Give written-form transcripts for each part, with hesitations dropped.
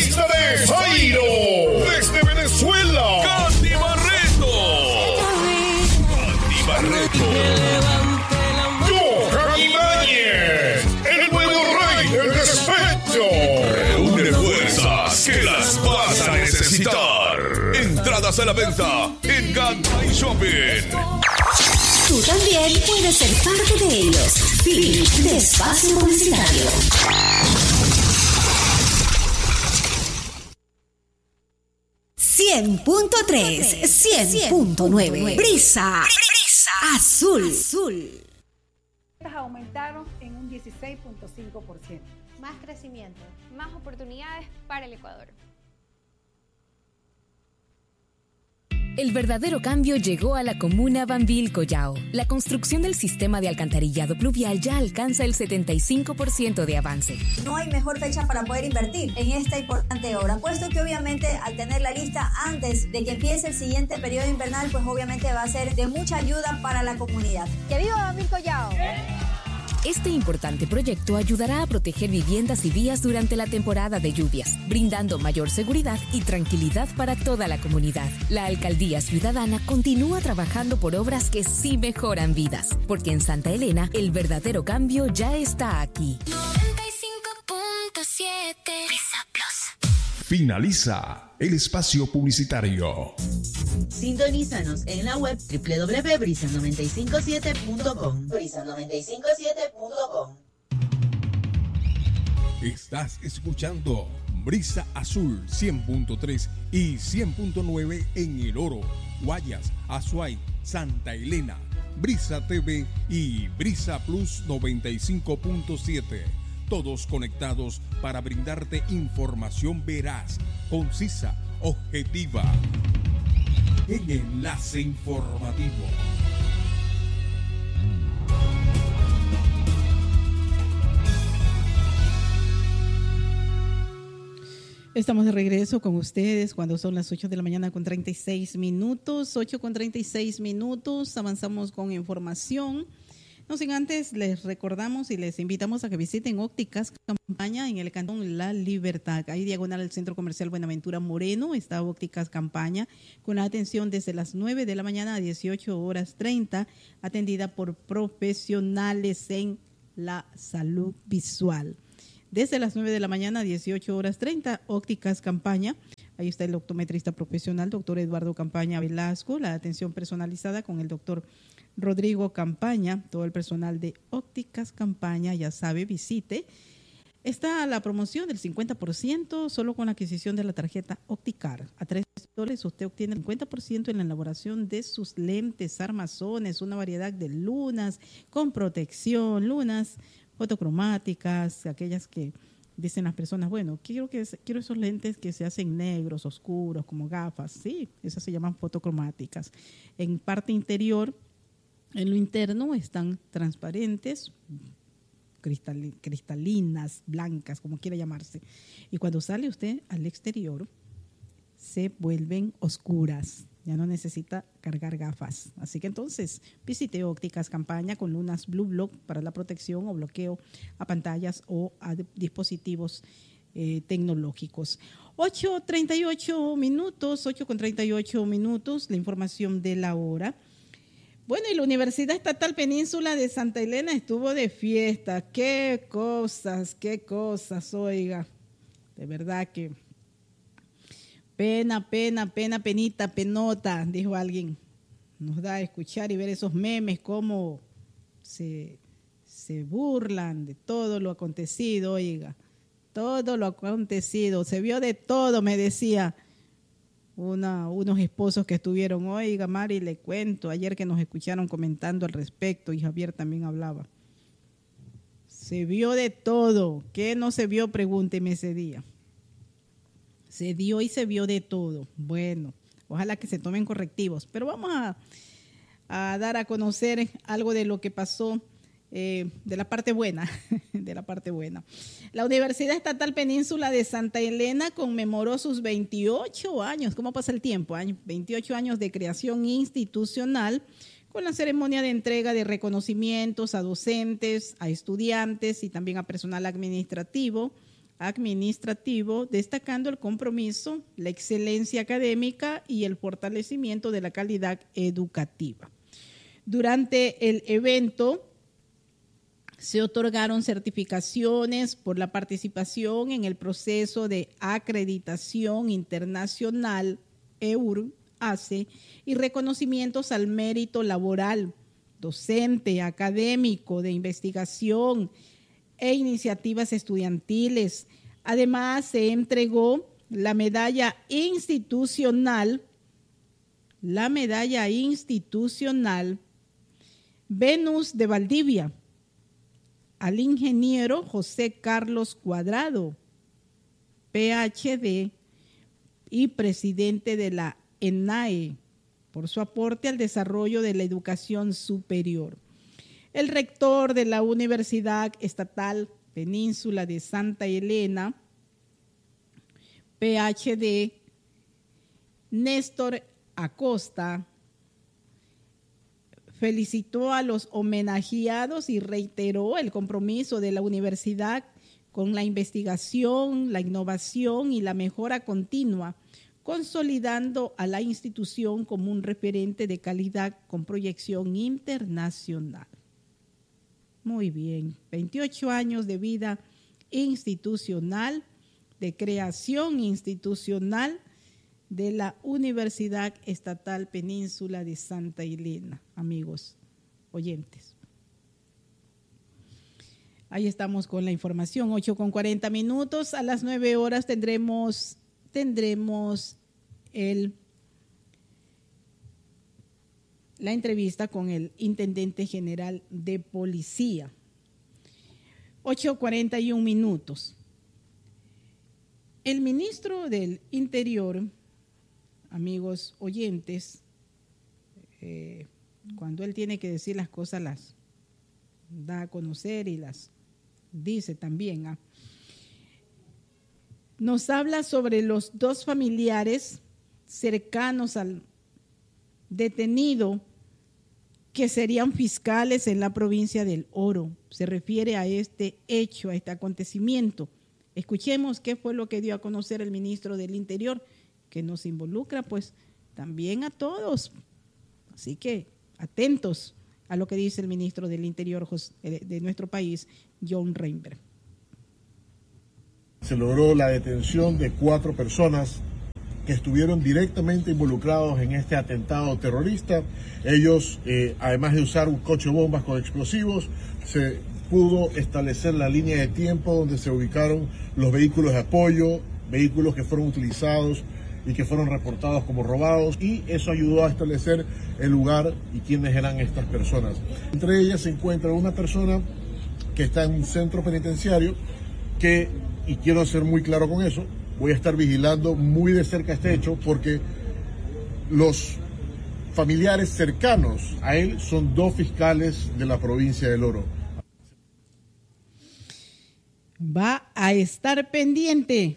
lista de Jairo. Desde Venezuela, Katy Barreto. Katy Barreto. Johan Ibáñez, el nuevo rey del despecho. Reúne fuerzas que las vas a necesitar. Entradas a la venta en Gantay Shopping. Tú también puedes ser parte de ellos. Fin de espacio publicitario. $100.3, $100.9. Brisa Azul. Aumentaron en un 16.5%. Más crecimiento, más oportunidades para el Ecuador. El verdadero cambio llegó a la comuna Bambil Collao. La construcción del sistema de alcantarillado pluvial ya alcanza el 75% de avance. No hay mejor fecha para poder invertir en esta importante obra, puesto que obviamente al tener la lista antes de que empiece el siguiente periodo invernal, pues obviamente va a ser de mucha ayuda para la comunidad. ¡Que viva Bambil Collao! Este importante proyecto ayudará a proteger viviendas y vías durante la temporada de lluvias, brindando mayor seguridad y tranquilidad para toda la comunidad. La Alcaldía Ciudadana continúa trabajando por obras que sí mejoran vidas, porque en Santa Elena el verdadero cambio ya está aquí. 95.7 Brisa Plus. Finaliza el espacio publicitario. Sintonízanos en la web www.brisa957.com. Brisa957.com. Estás escuchando Brisa Azul 100.3 y 100.9 en El Oro, Guayas, Azuay, Santa Elena, Brisa TV y Brisa Plus 95.7. Todos conectados para brindarte información veraz, concisa, objetiva. En Enlace Informativo. Estamos de regreso con ustedes cuando son las 8 de la mañana con 36 minutos. 8 con 36 minutos. Avanzamos con información. No sin antes, les recordamos y les invitamos a que visiten Ópticas Campaña en el cantón La Libertad. Ahí diagonal al Centro Comercial Buenaventura Moreno está Ópticas Campaña con la atención desde las 9 de la mañana a 18:30, atendida por profesionales en la salud visual. Desde las 9 de la mañana a 18:30, Ópticas Campaña. Ahí está el optometrista profesional, doctor Eduardo Campaña Velasco, la atención personalizada con el doctor Rodrigo Campaña, todo el personal de Ópticas Campaña, ya sabe, visite. Está la promoción del 50% solo con la adquisición de la tarjeta Opticar. A $3 usted obtiene el 50% en la elaboración de sus lentes, armazones, una variedad de lunas con protección, lunas fotocromáticas, aquellas que dicen las personas, bueno, quiero esos lentes que se hacen negros, oscuros, como gafas. Sí, esas se llaman fotocromáticas. En parte interior, en lo interno están transparentes, cristalinas, blancas, como quiera llamarse. Y cuando sale usted al exterior, se vuelven oscuras. Ya no necesita cargar gafas. Así que entonces visite Ópticas Campaña con lunas Blue Block para la protección o bloqueo a pantallas o a dispositivos tecnológicos. 8:38 minutos, 8:38 minutos, la información de la hora. Bueno, y la Universidad Estatal Península de Santa Elena estuvo de fiesta. Qué cosas, oiga. De verdad que penita, penota, dijo alguien. Nos da a escuchar y ver esos memes, cómo se burlan de todo lo acontecido, oiga. Todo lo acontecido. Se vio de todo, me decía unos esposos que estuvieron. Oiga, Mari, le cuento, ayer que nos escucharon comentando al respecto, y Javier también hablaba. Se vio de todo. ¿Qué no se vio? Pregúnteme ese día. Se dio y se vio de todo. Bueno, ojalá que se tomen correctivos. Pero vamos a dar a conocer algo de lo que pasó, de la parte buena, de la parte buena. La Universidad Estatal Península de Santa Elena conmemoró sus 28 años. ¿Cómo pasa el tiempo? 28 años de creación institucional con la ceremonia de entrega de reconocimientos a docentes, a estudiantes y también a personal administrativo, administrativo, destacando el compromiso, la excelencia académica y el fortalecimiento de la calidad educativa. Durante el evento se otorgaron certificaciones por la participación en el proceso de acreditación internacional EUR-ACE y reconocimientos al mérito laboral, docente, académico, de investigación e iniciativas estudiantiles. Además, se entregó la medalla institucional Venus de Valdivia al ingeniero José Carlos Cuadrado, PhD y presidente de la ENAE, por su aporte al desarrollo de la educación superior. El rector de la Universidad Estatal Península de Santa Elena, PhD, Néstor Acosta, felicitó a los homenajeados y reiteró el compromiso de la universidad con la investigación, la innovación y la mejora continua, consolidando a la institución como un referente de calidad con proyección internacional. Muy bien, 28 años de vida institucional, de creación institucional de la Universidad Estatal Península de Santa Elena, amigos oyentes. Ahí estamos con la información, 8:40. A las 9 horas tendremos la entrevista con el Intendente General de Policía. 8:41. El ministro del Interior, amigos oyentes, cuando él tiene que decir las cosas, las da a conocer y las dice también. Nos habla sobre los dos familiares cercanos al detenido que serían fiscales en la provincia del Oro. Se refiere a este hecho, a este acontecimiento. Escuchemos qué fue lo que dio a conocer el ministro del Interior, que nos involucra pues también a todos. Así que atentos a lo que dice el ministro del Interior de nuestro país, John Reinberg. Se logró la detención de 4 personas que estuvieron directamente involucrados en este atentado terrorista. Ellos, además de usar un coche bombas con explosivos, se pudo establecer la línea de tiempo donde se ubicaron los vehículos de apoyo, vehículos que fueron utilizados y que fueron reportados como robados, y eso ayudó a establecer el lugar y quiénes eran estas personas. Entre ellas se encuentra una persona que está en un centro penitenciario y quiero ser muy claro con eso, voy a estar vigilando muy de cerca este hecho porque los familiares cercanos a él son 2 fiscales de la provincia del Oro. Va a estar pendiente,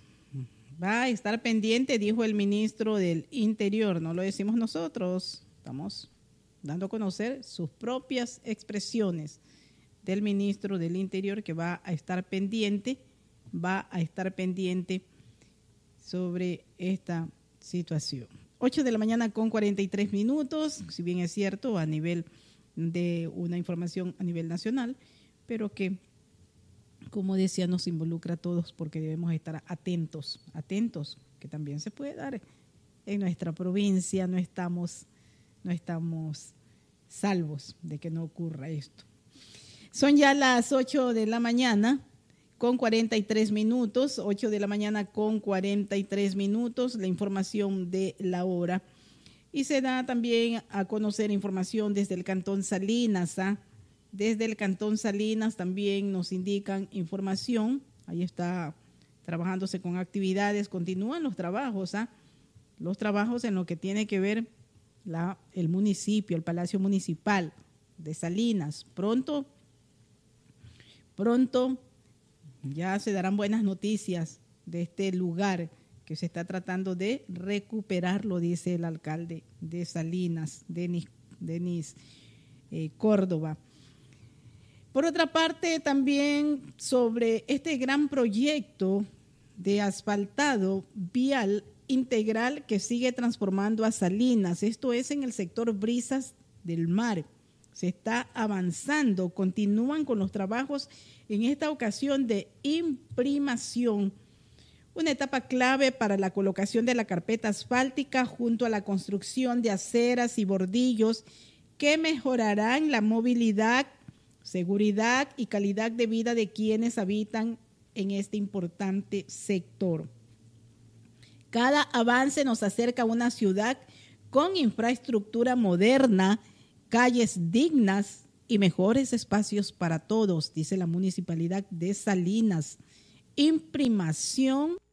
dijo el ministro del Interior. No lo decimos nosotros, estamos dando a conocer sus propias expresiones del ministro del Interior, que va a estar pendiente sobre esta situación. 8:43, si bien es cierto a nivel de una información a nivel nacional, pero que, como decía, nos involucra a todos porque debemos estar atentos, que también se puede dar en nuestra provincia. No estamos salvos de que no ocurra esto. Son ya las 8:43, 8:43, la información de la hora. Y se da también a conocer información desde el Cantón Salinas. Desde el Cantón Salinas también nos indican información. Ahí está trabajándose con actividades, continúan los trabajos, los trabajos en lo que tiene que ver el municipio, el Palacio Municipal de Salinas. Pronto ya se darán buenas noticias de este lugar que se está tratando de recuperarlo, dice el alcalde de Salinas, Denis Córdoba. Por otra parte, también sobre este gran proyecto de asfaltado vial integral que sigue transformando a Salinas. Esto es en el sector Brisas del Mar. Se está avanzando, continúan con los trabajos en esta ocasión de imprimación, una etapa clave para la colocación de la carpeta asfáltica junto a la construcción de aceras y bordillos que mejorarán la movilidad, seguridad y calidad de vida de quienes habitan en este importante sector. Cada avance nos acerca a una ciudad con infraestructura moderna, calles dignas y mejores espacios para todos, dice la Municipalidad de Salinas. Imprimación